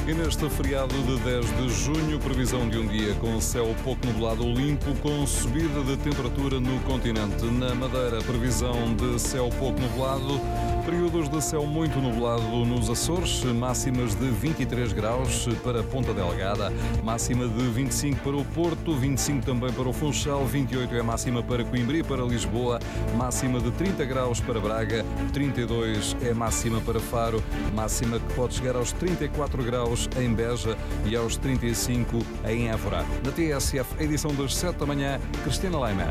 E neste feriado de 10 de junho, previsão de um dia com céu pouco nublado ou limpo, com subida de temperatura no continente. Na Madeira, previsão de céu pouco nublado, períodos de céu muito nublado nos Açores, máximas de 23 graus para Ponta Delgada, máxima de 25 para o Porto, 25 também para o Funchal, 28 é a máxima para Coimbra e para Lisboa, máxima de 30 graus para Braga, 32 é a máxima para Faro, máxima que pode chegar aos 34 graus em Beja e aos 35 em Évora. Na TSF, edição das 7 da manhã, Cristina Leimer.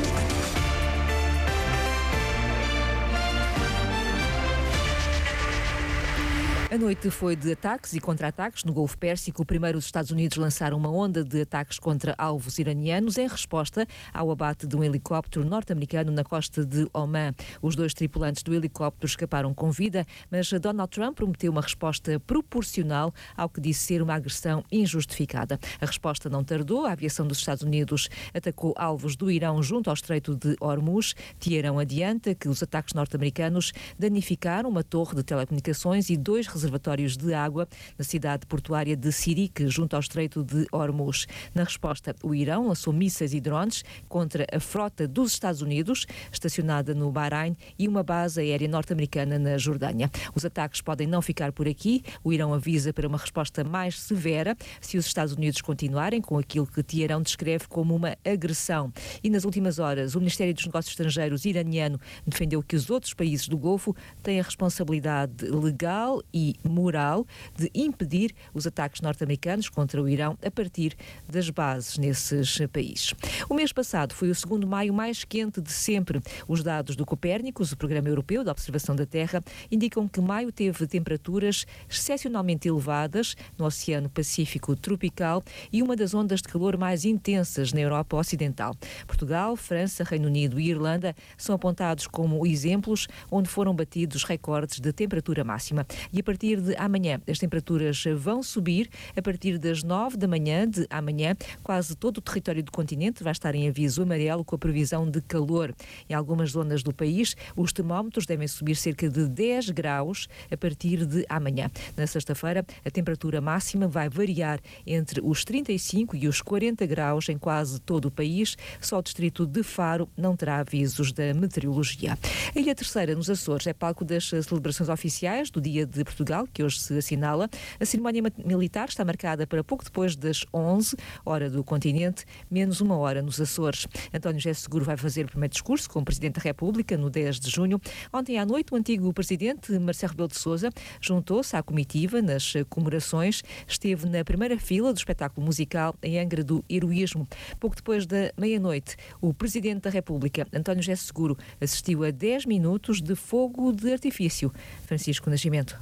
A noite foi de ataques e contra-ataques no Golfo Pérsico. Primeiro, os Estados Unidos lançaram uma onda de ataques contra alvos iranianos em resposta ao abate de um helicóptero norte-americano na costa de Omã. Os dois tripulantes do helicóptero escaparam com vida, mas Donald Trump prometeu uma resposta proporcional ao que disse ser uma agressão injustificada. A resposta não tardou. A aviação dos Estados Unidos atacou alvos do Irão junto ao Estreito de Hormuz. Teherão adianta que os ataques norte-americanos danificaram uma torre de telecomunicações e dois reservatórios de água na cidade portuária de Sirik, junto ao Estreito de Hormuz. Na resposta, o Irão lançou mísseis e drones contra a frota dos Estados Unidos, estacionada no Bahrein, e uma base aérea norte-americana na Jordânia. Os ataques podem não ficar por aqui. O Irão avisa para uma resposta mais severa se os Estados Unidos continuarem com aquilo que Teherão descreve como uma agressão. E nas últimas horas, o Ministério dos Negócios Estrangeiros iraniano defendeu que os outros países do Golfo têm a responsabilidade legal e moral de impedir os ataques norte-americanos contra o Irão a partir das bases nesses países. O mês passado foi o segundo maio mais quente de sempre. Os dados do Copérnicos, o Programa Europeu de Observação da Terra, indicam que maio teve temperaturas excepcionalmente elevadas no Oceano Pacífico tropical e uma das ondas de calor mais intensas na Europa Ocidental. Portugal, França, Reino Unido e Irlanda são apontados como exemplos onde foram batidos recordes de temperatura máxima. E a partir de amanhã, as temperaturas vão subir. A partir das 9 da manhã de amanhã, quase todo o território do continente vai estar em aviso amarelo com a previsão de calor. Em algumas zonas do país, os termómetros devem subir cerca de 10 graus a partir de amanhã. Na sexta-feira, a temperatura máxima vai variar entre os 35 e os 40 graus em quase todo o país. Só o distrito de Faro não terá avisos da meteorologia. A Ilha Terceira, nos Açores, é palco das celebrações oficiais do Dia de Portugal, que hoje se assinala. A cerimónia militar está marcada para pouco depois das 11, hora do continente, menos uma hora nos Açores. António José Seguro vai fazer o primeiro discurso como Presidente da República no 10 de junho. Ontem à noite, o antigo Presidente Marcelo Rebelo de Sousa juntou-se à comitiva nas comemorações. Esteve na primeira fila do espetáculo musical em Angra do Heroísmo. Pouco depois da meia-noite, o Presidente da República, António José Seguro, assistiu a 10 minutos de fogo de artifício. Francisco Nascimento.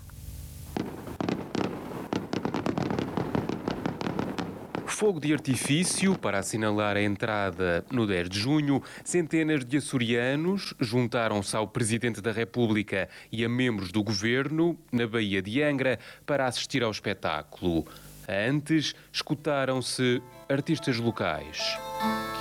Fogo de artifício para assinalar a entrada no 10 de junho. Centenas de açorianos juntaram-se ao Presidente da República e a membros do Governo na Baía de Angra para assistir ao espetáculo. Antes, escutaram-se artistas locais.